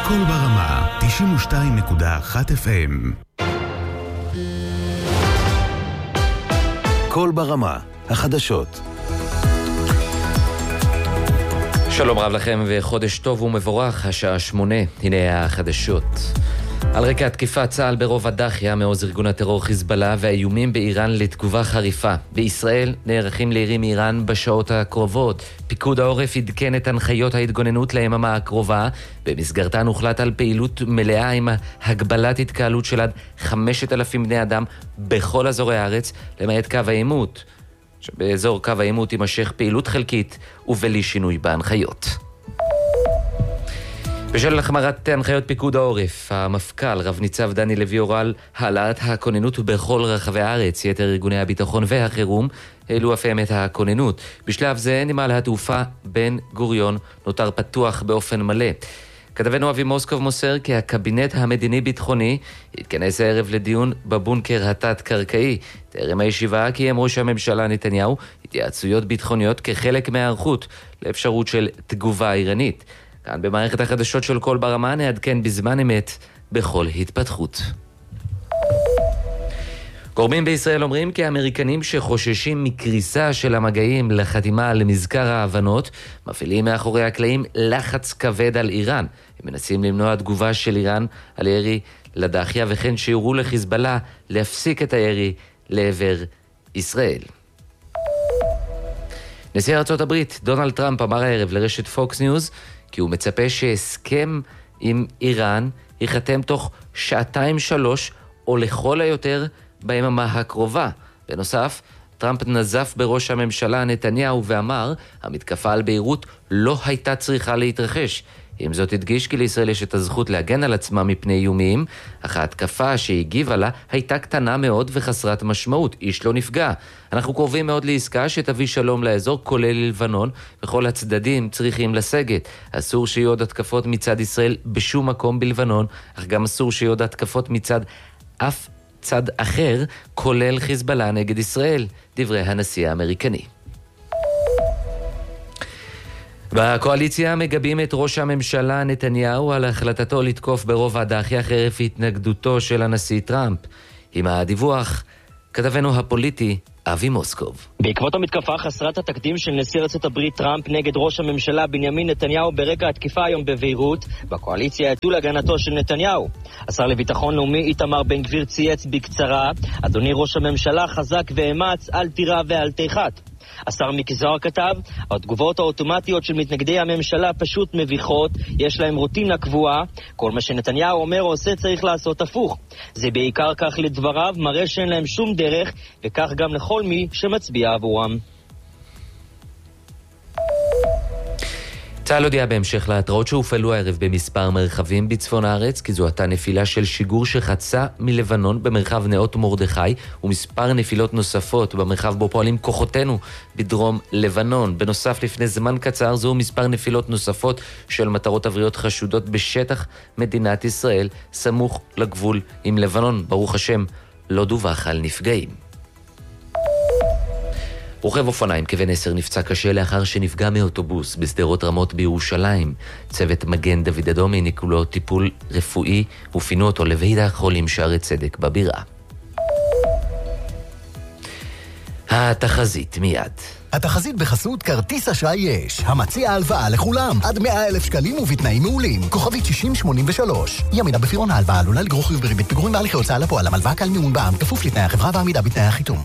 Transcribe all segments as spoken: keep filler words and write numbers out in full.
קול ברמה, תשעים ושתיים נקודה אחת אף אם. קול ברמה, החדשות. שלום רב לכם וחודש טוב ומבורך, השעה שמונה, הנה החדשות. על רקע תקיפת צה"ל ברובע דחיה מעוז ארגון הטרור חיזבאללה והאיומים באיראן לתגובה חריפה. בישראל נערכים לירי מאיראן בשעות הקרובות. פיקוד העורף עדכן את הנחיות ההתגוננות ליממה הקרובה. במסגרתן הוחלט על פעילות מלאה עם הגבלת התקהלות של עד חמשת אלפים בני אדם בכל אזורי הארץ, למעט קו העימות. שבאזור קו העימות יימשך פעילות חלקית ובלי שינוי בהנחיות. בשל החמרת הנחיות פיקוד העורף, המפכ"ל רב ניצב דני לוי הורה על העלאת הכוננות בכל רחבי הארץ. יתר ארגוני הביטחון והחירום העלו אף הם את הכוננות. בשלב זה נמל התעופה בן גוריון נותר פתוח באופן מלא. כתבנו אבי מוסקוב מוסר כי הקבינט המדיני-ביטחוני התכנס הערב לדיון בבונקר התת-קרקעי. טרם הישיבה קיים ראש הממשלה נתניהו התייעצויות ביטחוניות כחלק מהערכות לאפשרות של תגובה איראנית. כאן במערכת החדשות של קול ברמה נעדכן בזמן אמת בכל התפתחות. גורמים בישראל אומרים כי האמריקנים שחוששים מקריסה של המגעים לחתימה על מזכר ההבנות מפעילים מאחורי הקלעים לחץ כבד על איראן. הם מנסים למנוע תגובה של איראן על ירי לדחיה וכן שיורו לחיזבאללה להפסיק את הירי לעבר ישראל. נשיא ארצות הברית דונלד טראמפ אמר הערב לרשת פוקס ניוז כי הוא מצפה שהסכם עם איראן ייחתם תוך שעתיים שלוש או לכל היותר ביממה הקרובה. בנוסף, טראמפ נזף בראש הממשלה נתניהו ואמר, המתקפה על ביירות לא הייתה צריכה להתרחש. עם זאת הדגיש כי לישראל יש את הזכות להגן על עצמה מפני איומים, אך ההתקפה שהגיבה לה הייתה קטנה מאוד וחסרת משמעות, איש לא נפגע. אנחנו קרובים מאוד לעסקה שתביא שלום לאזור, כולל לבנון, וכל הצדדים צריכים לסגת. אסור שיהיו עוד התקפות מצד ישראל בשום מקום בלבנון, אך גם אסור שיהיו עוד התקפות מצד אף צד אחר, כולל חיזבאללה נגד ישראל, דברי הנשיא האמריקני. בקואליציה מגבים את ראש הממשלה נתניהו על החלטתו לתקוף ברובע דחיה חרף התנגדותו של הנשיא טראמפ. עם הדיווח, כתבנו הפוליטי אבי מוסקוב. בעקבות המתקפה חסרת התקדים של נשיא ארצות הברית טראמפ נגד ראש הממשלה בנימין נתניהו ברקע התקיפה היום בביירות, בקואליציה יצאו להגנתו של נתניהו. השר לביטחון לאומי איתמר בן גביר צייץ בקצרה, אדוני ראש הממשלה חזק ואמץ, אל תירא ואל תחת. השר מיקי זוהר כתב, התגובות האוטומטיות של מתנגדי הממשלה פשוט מביכות, יש להם רוטינה קבועה, כל מה שנתניהו אומר או עושה צריך לעשות הפוך. זה בעיקר כך לדבריו, מראה שאין להם שום דרך, וכך גם לכל מי שמצביע עבורם. צה"ל הודיע בהמשך להתראות שהופעלו הערב במספר מרחבים בצפון הארץ, כי זו הייתה נפילה של שיגור שחצה מלבנון במרחב נאות מרדכי, ומספר נפילות נוספות במרחב בו פועלים כוחותינו בדרום לבנון. בנוסף, לפני זמן קצר זו מספר נפילות נוספות של מטרות אוויריות חשודות בשטח מדינת ישראל, סמוך לגבול עם לבנון. ברוך השם, לא דווח על נפגעים. רוכב אופניים כבן עשר נפצע קשה לאחר שנפגע מאוטובוס בשדרות רמות בירושלים. צוות מגן דוד אדום העניקו לו טיפול רפואי ופינו אותו לבית החולים שערי צדק בבירה. התחזית מיד. התחזית בחסות כרטיס אשראי יש, המציע הלוואה לכולם, עד מאה אלף שקלים ובתנאים מעולים. כוכבית שישים שמונים ושלוש. ימינה בפירעון ההלוואה עלולה לגרור חיוב בריבית פיגורים בהליכי הוצאה לפועל. המלוואה קל מימון בע"מ, כפוף לתנאי החברה ועמידה בתנאי החיתום.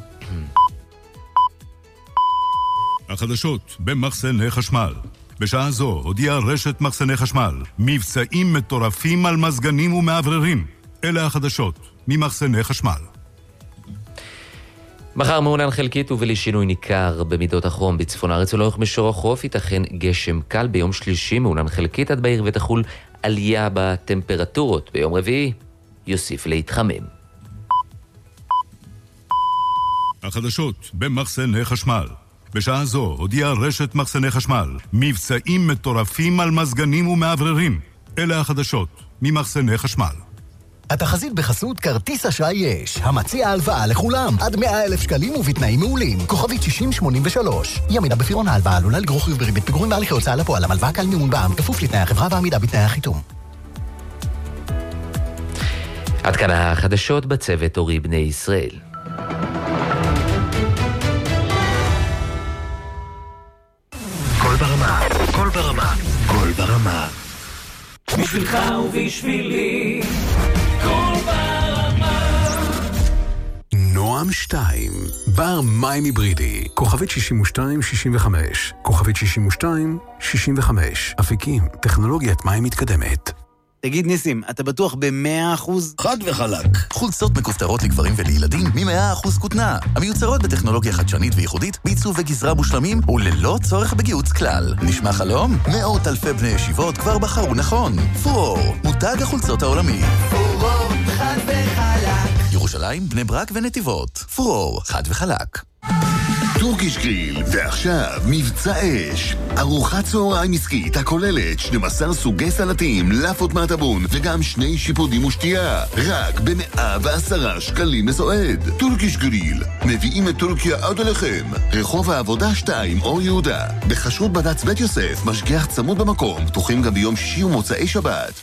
החדשות במחסני חשמל. בשעה זו הודיעה רשת מחסני חשמל מבצעים מטורפים על מזגנים ומעבררים. אלה החדשות ממחסני חשמל. מחר מעונן חלקית ובלי שינוי ניכר במידות החום בצפון הארץ ולאורך מישור החוף. ייתכן גשם קל. ביום שלישי מעונן חלקית עד בעיר ותחול עלייה בטמפרטורות. ביום רביעי יוסיף להתחמם. החדשות במחסני חשמל. בשעה זו הודיעה רשת מחסני חשמל מבצעים מטורפים על מזגנים ומעבררים. אלה החדשות ממחסני חשמל. התחזית בחסות כרטיס אשראי יש, המציע הלוואה לכולם, עד מאה אלף שקלים ובתנאים מעולים. כוכבית שישים שמונים ושלוש. ימינה בפירעון ההלוואה עלולה לגרור חיוב בריבית פיגורים בהליכי הוצאה לפועל. המלוואה קל מימון בע"מ, כפוף לתנאי החברה ועמידה בתנאי החיתום. עד כאן החדשות בצוות אורי בני ישראל. כל ברמה, כל ברמה, כל ברמה. בשבילך ובשבילי, כל ברמה. נועם שתיים, בר מים היברידי, כוכבית שישים ושתיים שישים וחמש, כוכבית שישים ושתיים שישים וחמש, אפיקים, טכנולוגיית מים מתקדמת. תגיד ניסים, אתה בטוח ב-מאה אחוז? חד וחלק. חולצות מכופתרות לגברים ולילדים מ-מאה אחוז כותנה. המיוצרות בטכנולוגיה חדשנית וייחודית, בעיצוב וגזרה מושלמים וללא צורך בגיהוץ כלל. נשמע חלום? מאות אלפי בני ישיבות כבר בחרו נכון. פורור, מותג החולצות העולמי. פורור, חד וחלק. ירושלים, בני ברק ונתיבות. פורור, חד וחלק. טורקיש גריל, ועכשיו מבצע אש. ארוחת צהריים עסקית הכוללת שנים עשר סוגי סלטים, לאפות מהטבון וגם שני שיפודים ושתייה. רק ב-מאה ועשרה שקלים מסועד. טורקיש גריל, מביאים את טורקיה עד אליכם. רחוב העבודה שתיים, אור יהודה. בחשרות בד"ץ בית יוסף, משגיח צמוד במקום, פתוחים גם ביום שישי ומוצאי שבת.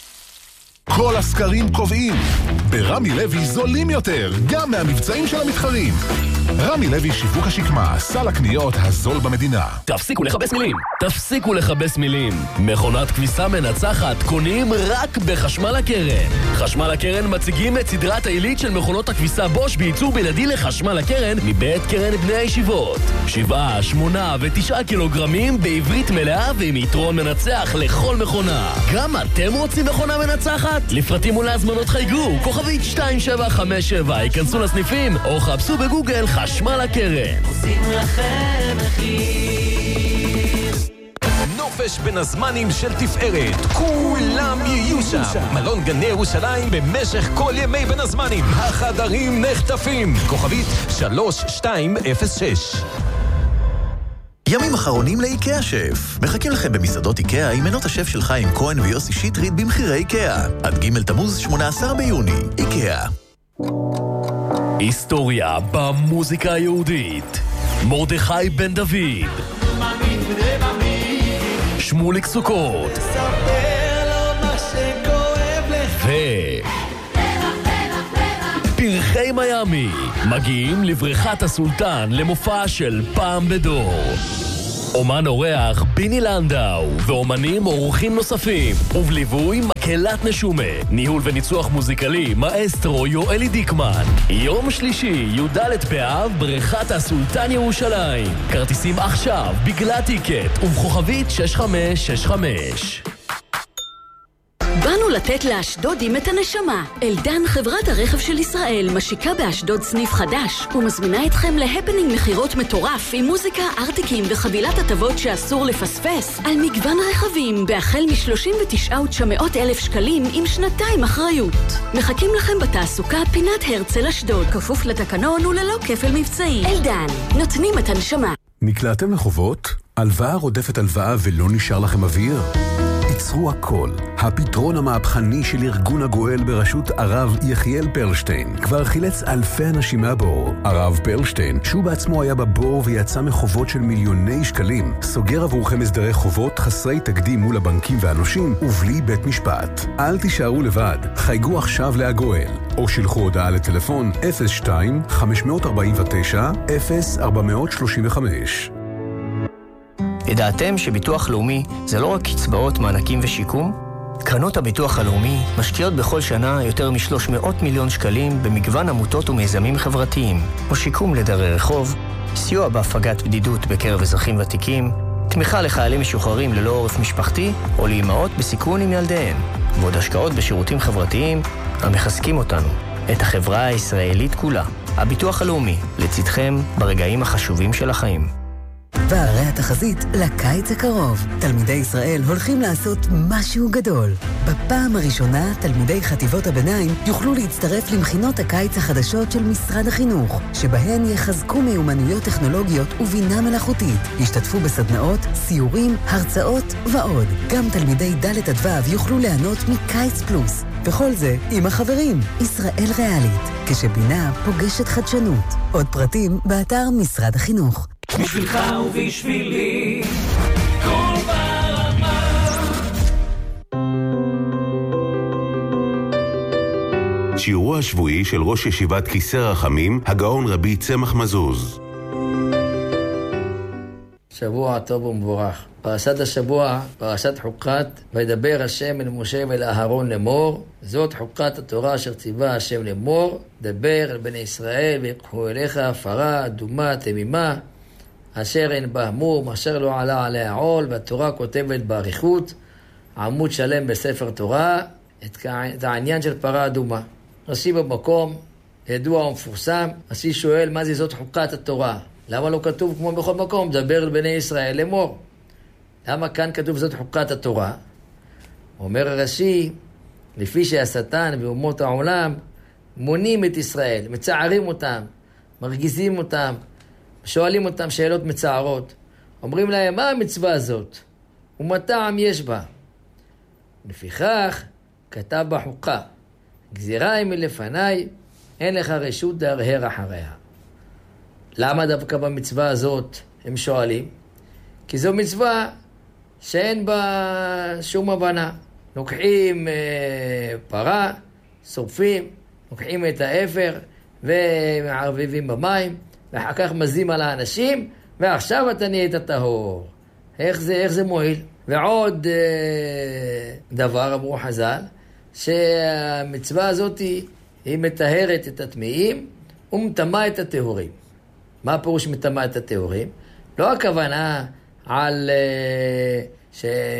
כל הסקרים קובעים, ברמי לוי זולים יותר, גם מהמבצעים של המתחרים. רמי לוי שיווק השקמה, סל הקניות הזול במדינה. תפסיקו לחבש מילים, תפסיקו לחבש מילים. מכונת כביסה מנצחת קונים רק בחשמל הקרן. חשמל הקרן מציגים את סדרת העילית של מכונות הכביסה בוש בייצור בלעדי לחשמל הקרן מבית קרן בני הישיבות. שבעה, שמונה ותשעה קילוגרמים בעברית מלאה ועם יתרון מנצח לכל מכונה. גם אתם רוצים מכונה מנצחת? לפרטים ולהזמנות חייגו, כוכבית שתיים שבע חמש שבע, ייכנסו לסניפים או חפשו בגוגל חשמל הקרן. עושים לכם מחיר. נופש בין הזמנים של תפארת, כולם יהיו שם. מלון גני ירושלים במשך כל ימי בין הזמנים. החדרים נחטפים, כוכבית שלוש שתיים אפס שש. ימים אחרונים לאיקאה שף. מחכים לכם במסעדות איקאה עם מנות השף של חיים כהן ויוסי שטרית במחירי איקאה. עד ג' תמוז שמונה עשר ביוני. איקאה. היסטוריה במוזיקה היהודית. מרדכי בן דוד. שמוליק סוכות. ספר לו מה שכואב לך. ו... פרחי מיאמי מגיעים לבריכת הסולטן למופע של פעם בדור. אומן אורח ביני לנדאו ואומנים אורחים נוספים ובליווי מקהלת נשומה, ניהול וניצוח מוזיקלי מאסטרו יואלי דיקמן. יום שלישי י"ד באב בריכת הסולטן ירושלים. כרטיסים עכשיו בגלל טיקט ובכוכבית שש חמש שש חמש. באנו לתת לאשדודים את הנשמה. אלדן, חברת הרכב של ישראל, משיקה באשדוד סניף חדש ומזמינה אתכם להפנינג מחירות מטורף עם מוזיקה, ארטיקים וחבילת הטבות שאסור לפספס על מגוון רכבים בהחל מ-שלושים ותשעה אלף ותשע מאות שקלים עם שנתיים אחריות. מחכים לכם בתעסוקה פינת הרצל אשדוד, כפוף לתקנון וללא כפל מבצעים. אלדן, נותנים את הנשמה. נקלעתם לחובות? הלוואה רודפת הלוואה ולא נשאר לכם אוויר? עצרו הכל. הפתרון המהפכני של ארגון הגואל בראשות הרב יחיאל פרלשטיין כבר חילץ אלפי אנשים מהבור. הרב פרלשטיין, שהוא בעצמו היה בבור ויצא מחובות של מיליוני שקלים, סוגר עבורכם הסדרי חובות חסרי תקדים מול הבנקים והנושים ובלי בית משפט. אל תישארו לבד. חייגו עכשיו להגואל או שלחו הודעה לטלפון אפס שתיים חמש ארבע תשע אפס ארבע שלוש חמש. ידעתם שביטוח לאומי זה לא רק קצבאות, מענקים ושיקום? קרנות הביטוח הלאומי משקיעות בכל שנה יותר מ-שלוש מאות מיליון שקלים במגוון עמותות ומיזמים חברתיים, כמו שיקום לדרי רחוב, סיוע בהפגת בדידות בקרב אזרחים ותיקים, תמיכה לחיילים משוחררים ללא עורף משפחתי או לאימהות בסיכון עם ילדיהן, ועוד השקעות בשירותים חברתיים המחזקים אותנו, את החברה הישראלית כולה. הביטוח הלאומי, לצדכם ברגעים החשובים של החיים. והרי התחזית לקיץ הקרוב. תלמידי ישראל הולכים לעשות משהו גדול. בפעם הראשונה, תלמידי חטיבות הביניים יוכלו להצטרף למכינות הקיץ החדשות של משרד החינוך, שבהן יחזקו מיומנויות טכנולוגיות ובינה מלאכותית. ישתתפו בסדנאות, סיורים, הרצאות ועוד. גם תלמידי ד' עד ו' יוכלו ליהנות מקיץ פלוס. וכל זה עם החברים. ישראל ריאלית, כשבינה פוגשת חדשנות. עוד פרטים באתר משרד החינוך. בשבילך ובשבילי, כל ברמה. שיעורו השבועי של ראש ישיבת כיסא רחמים, הגאון רבי צמח מזוז. שבוע טוב ומבורך. פרשת השבוע, פרשת חוקת, וידבר השם אל משה ואל אהרון לאמור, זאת חוקת התורה אשר ציווה השם לאמור, דבר אל בני ישראל ויקחו אליך פרה אדומה תמימה, אשר אין בה מום, אשר לא עלה עליה עול, והתורה כותבת באריכות, עמוד שלם בספר תורה, את, את העניין של פרה אדומה. רש"י במקום, ידוע ומפורסם, רש"י שואל מה זה זאת חוקת התורה? למה לא כתוב כמו בכל מקום, דבר אל בני ישראל לאמור? למה כאן כתוב זאת חוקת התורה? אומר רש"י, לפי שהשטן ואומות העולם מונים את ישראל, מצערים אותם, מרגיזים אותם, שואלים אותם שאלות מצערות. אומרים להם, מה המצווה הזאת? ומה טעם יש בה? לפיכך כתב בחוקה, גזירה היא מלפניי, אין לך רשות להרהר אחריה. למה דווקא במצווה הזאת הם שואלים? כי זו מצווה שאין בה שום הבנה. לוקחים אה, פרה, שורפים, לוקחים את האפר ומערבבים במים, ואחר כך מזים על האנשים, ועכשיו אתה נהיית טהור. איך זה, איך זה מועיל? ועוד אה, דבר אמרו חז"ל, שהמצווה הזאת היא, היא מטהרת את הטמאים ומטמאה את הטהורים. מה הפירוש מטמאה את הטהורים? לא הכוונה על uh,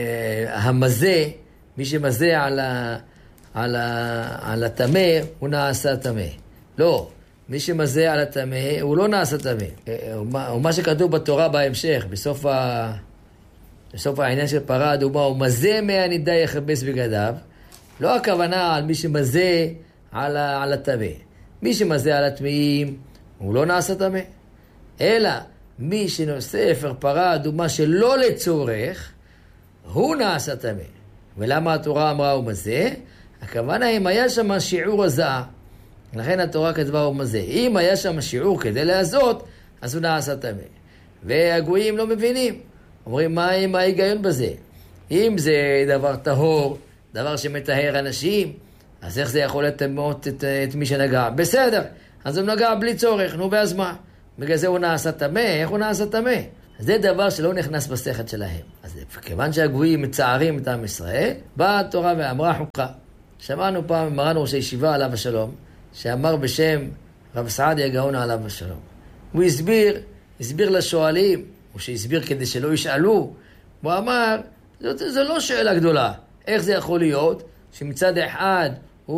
שהמזה, מי שמזה על, ה, על, ה, על הטמא, הוא נעשה טמא. לא, מי שמזה על הטמא, הוא לא נעשה טמא. או מה שכתוב בתורה בהמשך, בסוף, ה, בסוף העניין של פרה אדומה, הוא מזה מהנידה יכבס בגדיו. לא הכוונה על מי שמזה על, על הטמא. מי שמזה על הטמאים, הוא לא נעשה טמא. אלא מי שנושא אפר פרה אדומה שלא לצורך, הוא נעשה טמא. ולמה התורה אמרה הוא מזה? הכוונה אם היה שם שיעור הזעה. לכן התורה כתבה הוא מזה. אם היה שם שיעור כדי לעזות, אז הוא נעשה טמא. והגויים לא מבינים. אומרים מה, מה ההיגיון בזה? אם זה דבר טהור, דבר שמטהר אנשים, אז איך זה יכול לטמאות את, את מי שנגע? בסדר, אז הוא נגע בלי צורך, נו ואז מה? בגלל זה הוא נעשה טמא, איך הוא נעשה טמא? זה דבר שלא נכנס בשכל שלהם. אז כיוון שהגויים מצערים את עם ישראל, באה התורה ואמרה חוקה. שמענו פעם מרן ראש הישיבה עליו השלום, שאמר בשם רב סעדיה גאון עליו השלום. הוא הסביר, הסביר לשואלים, או שהסביר כדי שלא ישאלו, הוא אמר, זאת, זו לא שאלה גדולה. איך זה יכול להיות שמצד אחד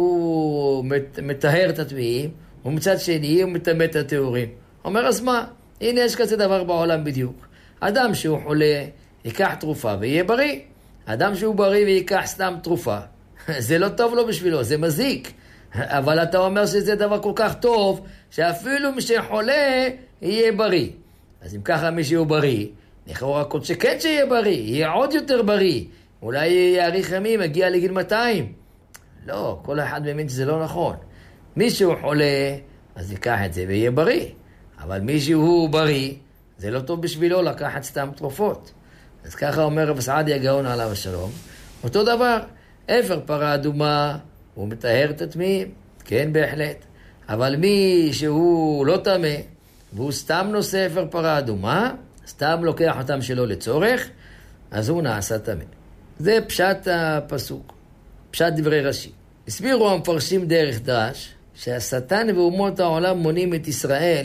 הוא מטהר את הטמאים, ומצד שני הוא מטמא את הטהורים? אומר, אז מה? הנה יש כזה דבר בעולם בדיוק. אדם שהוא חולה, ייקח תרופה ויהיה בריא. אדם שהוא בריא ויקח סתם תרופה, זה לא טוב לו בשבילו, זה מזיק. אבל אתה אומר שזה דבר כל כך טוב, שאפילו מי שחולה יהיה בריא. אז אם ככה מי שהוא בריא, לכאורה כל שכן שיהיה בריא, יהיה עוד יותר בריא. אולי יאריך ימים, יגיע לגיל מאתיים. לא, כל אחד מבין שזה לא נכון. מי שהוא חולה, אז ייקח את זה ויהיה בריא. אבל מי שהוא בריא, זה לא טוב בשבילו לקחת סתם תרופות. אז ככה אומר רב סעדיה גאון עליו השלום. אותו דבר, אפר פרה אדומה, הוא מטהר את הטמאים, כן בהחלט. אבל מי שהוא לא טמא, והוא סתם נושא אפר פרה אדומה, סתם לוקח אותם שלא לצורך, אז הוא נעשה טמא. זה פשט הפסוק, פשט דברי רש"י. הסבירו המפרשים דרך דרש, שהשטן ואומות העולם מונים את ישראל,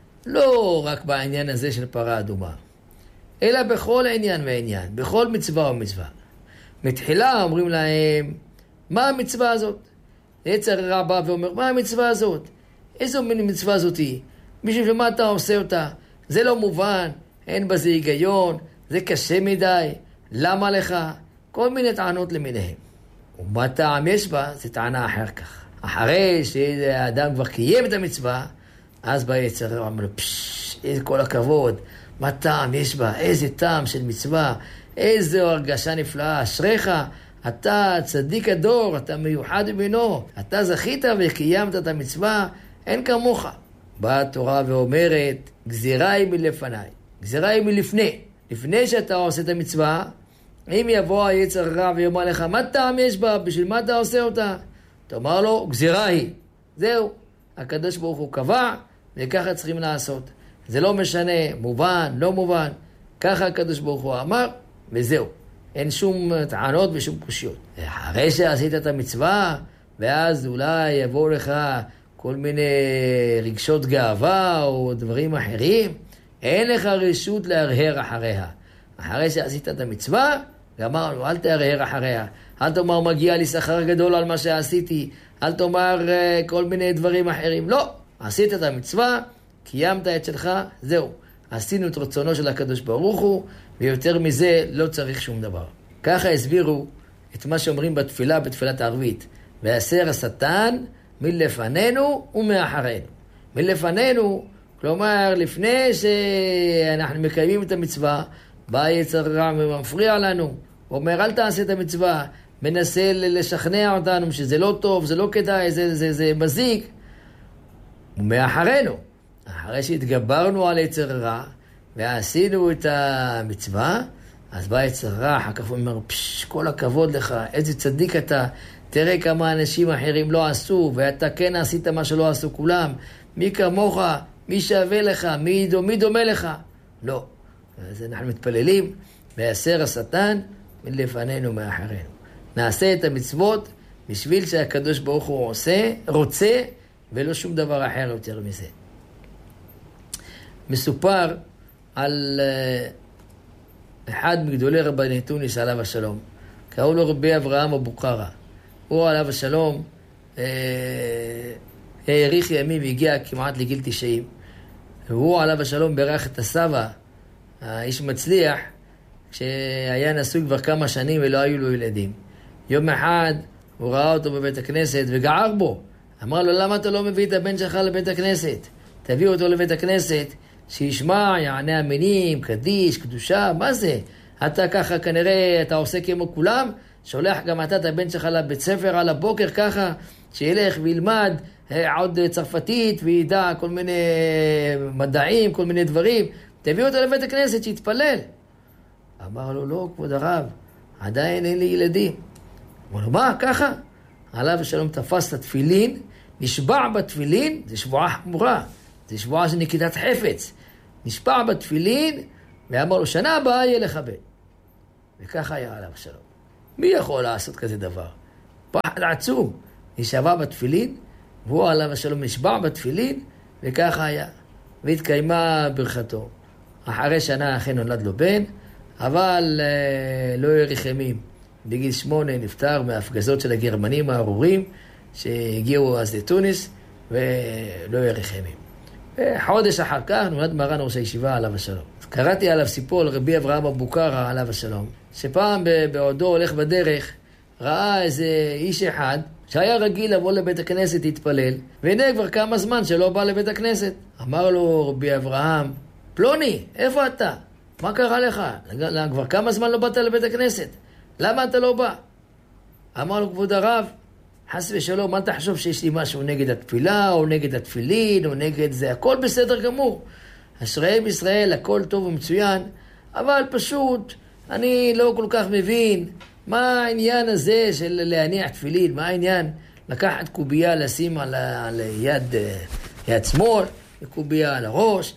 לא רק בעניין הזה של פרה אדומה, אלא בכל עניין ועניין, בכל מצווה ומצווה. מתחילה אומרים להם, מה המצווה הזאת? יצר הרע בא ואומר, מה המצווה הזאת? איזו מין מצווה זאת היא? בשביל מה אתה עושה אותה? זה לא מובן, אין בזה היגיון, זה קשה מדי, למה לך? כל מיני טענות למיניהם. ומה טעם יש בה, זה טענה אחר כך. אחרי שהאדם כבר קיים את המצווה, אז בא יצר הרע, אומר לו, פשש, איזה כל הכבוד, מה טעם יש בה, איזה טעם של מצווה, איזו הרגשה נפלאה, אשריך, אתה צדיק הדור, אתה מיוחד במינו, אתה זכית וקיימת את המצווה, אין כמוך. באה התורה ואומרת, גזירה היא מלפניי, גזירה היא מלפני. לפני שאתה עושה את המצווה, אם יבוא היצר הרע ויאמר לך, מה טעם יש בה, בשביל מה אתה עושה אותה? תאמר לו, גזירה היא. זהו, הקדוש ברוך הוא קבע, וככה צריכים לעשות. זה לא משנה, מובן, לא מובן. ככה הקדוש ברוך הוא אמר, וזהו. אין שום טענות ושום קושיות. אחרי שעשית את המצווה, ואז אולי יבואו לך כל מיני רגשות גאווה או דברים אחרים, אין לך רשות להרהר אחריה. אחרי שעשית את המצווה, ואמרנו, אל תהרהר אחריה. אל תאמר, מגיע לי שכר גדול על מה שעשיתי. אל תאמר uh, כל מיני דברים אחרים. לא, עשית את המצווה, קיימת את שלך, זהו. עשינו את רצונו של הקדוש ברוך הוא, ויותר מזה לא צריך שום דבר. ככה הסבירו את מה שאומרים בתפילה, בתפילת הערבית. והסר השטן מלפנינו ומאחרינו. מלפנינו, כלומר, לפני שאנחנו מקיימים את המצווה, בא יצר רע ומפריע לנו. הוא אומר, אל תעשה את המצווה, מנסה לשכנע אותנו שזה לא טוב, זה לא כדאי, זה, זה, זה מזיק. ומאחרינו, אחרי שהתגברנו על יצר רע, ועשינו את המצווה, אז בא יצר רע, אחר כך הוא אומר, פש, כל הכבוד לך, איזה צדיק אתה, תראה כמה אנשים אחרים לא עשו, ואתה כן עשית מה שלא עשו כולם, מי כמוך, מי שווה לך, מי, דו, מי דומה לך? לא. אז אנחנו מתפללים, ויסר השטן מלפנינו מאחרינו. נעשה את המצוות בשביל שהקדוש ברוך הוא עושה, רוצה, ולא שום דבר אחר יותר מזה. מסופר על אחד מגדולי רבני תוניס עליו השלום, קראו לו רבי אברהם אבוחרא. הוא עליו השלום האריך ימים והגיע כמעט לגיל תשעים. והוא עליו השלום ברך את הסבא, האיש מצליח, שהיה נשוי כבר כמה שנים ולא היו לו ילדים. יום אחד הוא ראה אותו בבית הכנסת וגער בו. אמר לו, למה אתה לא מביא את הבן שלך לבית הכנסת? תביא אותו לבית הכנסת, שישמע, יענה המינים, קדיש, קדושה, מה זה? אתה ככה כנראה, אתה עושה כמו כולם, שולח גם אתה את הבן שלך לבית ספר על הבוקר ככה, שילך וילמד עוד צרפתית וידע כל מיני מדעים, כל מיני דברים. תביא אותו לבית הכנסת, שיתפלל. אמר לו, לא, כבוד הרב, עדיין אין לי ילדים. אמר לו, מה, ככה? עליו השלום תפס את התפילין, נשבע בתפילין, זה שבועה חמורה, זה שבועה של נקידת חפץ. נשבע בתפילין, ואמר לו, שנה הבאה יהיה לך בן. וככה היה עליו השלום. מי יכול לעשות כזה דבר? פחד עצום. נשבע בתפילין, והוא עליו השלום נשבע בתפילין, וככה היה. והתקיימה ברכתו. אחרי שנה אכן נולד לו בן, אבל אה, לא האריך ימים. בגיל שמונה נפטר מההפגזות של הגרמנים הארורים, שהגיעו אז לתוניס, ולא האריך ימים. וחודש אחר כך נולד מרן ראש הישיבה עליו השלום. קראתי עליו סיפור על רבי אברהם אבוחרא עליו השלום, שפעם בעודו הולך בדרך, ראה איזה איש אחד, שהיה רגיל לבוא לבית הכנסת להתפלל, והנה כבר כמה זמן שלא בא לבית הכנסת. אמר לו רבי אברהם, פלוני, איפה אתה? מה קרה לך? כבר כמה זמן לא באת לבית הכנסת? למה אתה לא בא? אמר לו, כבוד הרב, חס ושלום, מה תחשוב שיש לי משהו נגד התפילה, או נגד התפילין, או נגד זה? הכל בסדר גמור. אשריהם ישראל, הכל טוב ומצוין, אבל פשוט, אני לא כל כך מבין מה העניין הזה של להניח תפילין, מה העניין לקחת קובייה, לשים על, על יד, יד שמאל, וקובייה על הראש,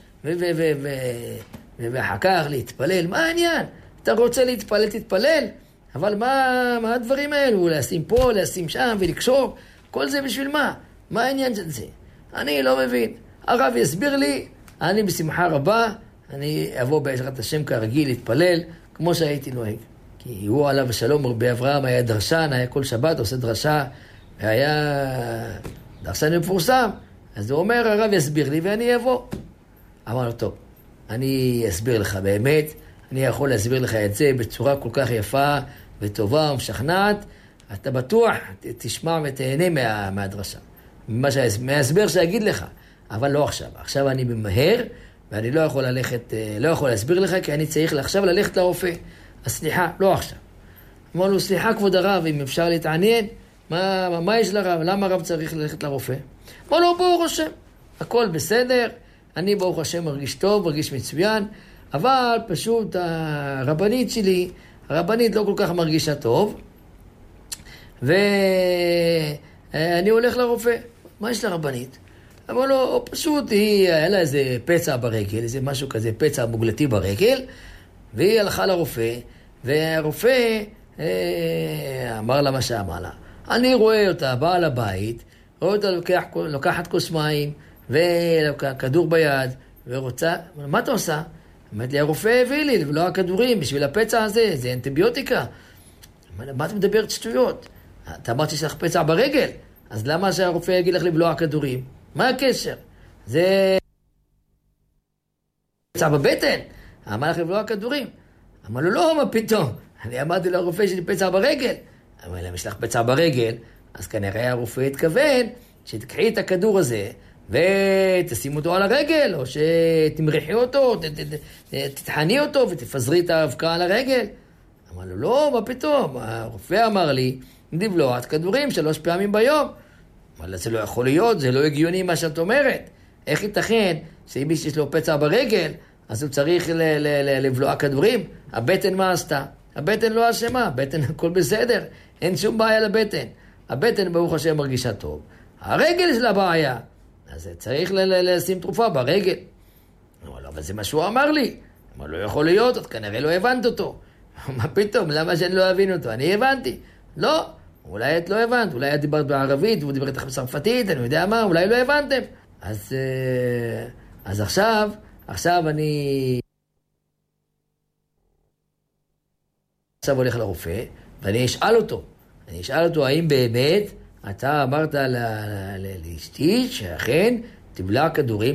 ואחר כך להתפלל. מה העניין? אתה רוצה להתפלל, תתפלל, אבל מה, מה הדברים האלו? לשים פה, לשים שם ולקשור, כל זה בשביל מה? מה העניין של זה? אני לא מבין. הרב יסביר לי, אני בשמחה רבה, אני אבוא בעזרת השם כרגיל להתפלל, כמו שהייתי נוהג. כי הוא עליו השלום, רבי אברהם היה דרשן, היה כל שבת עושה דרשה, והיה דרשן מפורסם. אז הוא אומר, הרב יסביר לי ואני אבוא. אמר לו, טוב, אני אסביר לך באמת, אני יכול להסביר לך את זה בצורה כל כך יפה וטובה ומשכנעת, אתה בטוח תשמע ותהנה מה, מהדרשה, מההסבר שאגיד לך, אבל לא עכשיו. עכשיו אני ממהר, ואני לא יכול ללכת, לא יכול להסביר לך, כי אני צריך עכשיו ללכת לרופא. אז סליחה, לא עכשיו. אמר לו, סליחה כבוד הרב, אם אפשר להתעניין, מה, מה, מה יש לרב? למה הרב צריך ללכת לרופא? אמר לו, ברוך השם, הכל בסדר, אני ברוך השם מרגיש טוב, מרגיש מצוין, אבל פשוט הרבנית שלי, הרבנית לא כל כך מרגישה טוב, ו... אני הולך לרופא. מה יש לרבנית? אמר לו, פשוט היא, היה לה איזה פצע ברגל, איזה משהו כזה, פצע מוגלתי ברגל, והיא הלכה לרופא, והרופא אה, אמר לה מה שאמר לה. אני רואה אותה, באה לבית, רואה אותה לוקח, לוקחת כוס מים, וכדור ביד, ורוצה, מה אתה עושה? אמרת לי, הרופא הביא לי, ולא הכדורים, בשביל הפצע הזה, זה אנטיביוטיקה. מה אתה מדברת שטויות? אתה אמרת שיש לך פצע ברגל, אז למה שהרופא יגיד לך לבלוע כדורים? מה הקשר? זה פצע בבטן, אמר לך לבלוע כדורים. אמר לו, לא, מה פתאום? אני אמרתי לרופא שלי פצע ברגל. אמר להם, יש לך פצע ברגל, אז כנראה הרופא התכוון שתקחי את הכדור הזה, ותשים אותו על הרגל, או שתמרחי אותו, תתחני אותו, ותפזרי את האבקה על הרגל. אמר לו, לא, מה פתאום? הרופא אמר לי, לבלוע את כדורים שלוש פעמים ביום. אמר לה, זה לא יכול להיות, זה לא הגיוני מה שאת אומרת. איך ייתכן שאם מישהו יש לו פצע ברגל, אז הוא צריך ל- ל- ל- לבלוע כדורים? הבטן מה עשתה? הבטן לא אשמה, הבטן הכל בסדר, אין שום בעיה לבטן. הבטן ברוך השם מרגישה טוב. הרגל של הבעיה, אז צריך ל- ל- לשים תרופה ברגל. אמר לו, אבל זה מה שהוא אמר לי. אמר, לא יכול להיות, את כנראה לא הבנת אותו. מה פתאום, למה שאני לא אבין אותו? אני הבנתי. לא, אולי את לא הבנת, אולי את דיברת בערבית, והוא דיבר איתך בצרפתית, אני יודע מה, אולי לא הבנתם. אז, אז עכשיו, עכשיו אני... עכשיו הולך לרופא, ואני אשאל אותו. אני אשאל אותו, האם באמת אתה אמרת לאשתי שאכן תבלע כדורים?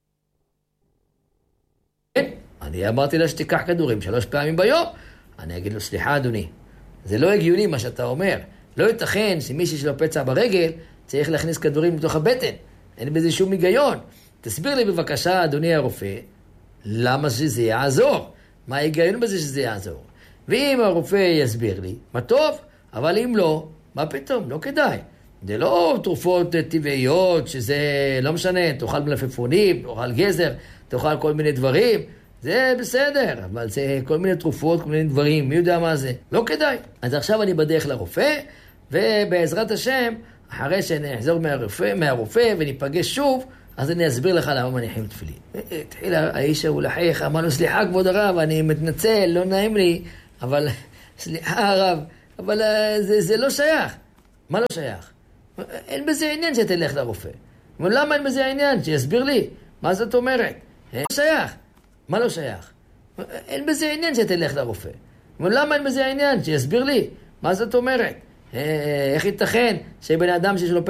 כן, אני אמרתי לה שתיקח כדורים שלוש פעמים ביום. אני אגיד לו, סליחה אדוני, זה לא הגיוני מה שאתה אומר. לא ייתכן שמישהו שלו פצע ברגל צריך להכניס כדורים לתוך הבטן. אין בזה שום היגיון. תסביר לי בבקשה, אדוני הרופא, למה שזה יעזור? מה ההיגיון בזה שזה יעזור? ואם הרופא יסביר לי, מה טוב, אבל אם לא, מה פתאום? לא כדאי. זה לא תרופות טבעיות, שזה לא משנה, תאכל מלפפונים, תאכל גזר, תאכל כל מיני דברים, זה בסדר, אבל זה כל מיני תרופות, כל מיני דברים, מי יודע מה זה? לא כדאי. אז עכשיו אני בדרך לרופא, ובעזרת השם, אחרי שאני אחזור מהרופא, מהרופא וניפגש שוב, אז אני אסביר לך למה מניחים תפילין. התחיל האיש ההוא לחייך, אמר לו, סליחה כבוד הרב, אני מתנצל, לא נעים לי, אבל סליחה הרב, אבל זה, זה לא שייך. מה לא שייך? אין בזה עניין שתלך לרופא. אבל למה אין בזה עניין? שיסביר לי. מה זאת אומרת? אין שייך. מה לא שייך? אין בזה עניין שתלך לרופא. אבל למה אין בזה עניין? שיסביר לי. מה זאת אומרת? איך ייתכן שבן אדם שיש לו